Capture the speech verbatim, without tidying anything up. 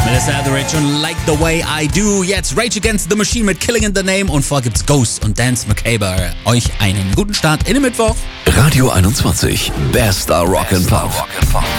Melissa Etheridge und Like the Way I Do. Jetzt Rage Against the Machine mit Killing in the Name und vorher gibt's Ghost und Dance Macabre. Euch einen guten Start in den Mittwoch. Radio einundzwanzig, bester Rock and Pop.